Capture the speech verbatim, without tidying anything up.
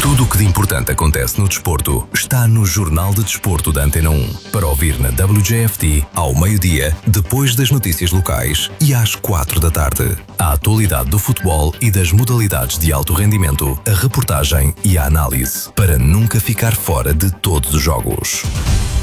Tudo o que de importante acontece no desporto está no Jornal de Desporto da Antena um. Para ouvir na W J F T ao meio-dia, depois das notícias locais e às quatro da tarde. A atualidade do futebol e das modalidades de alto rendimento, a reportagem e a análise, para nunca ficar fora de todos os jogos.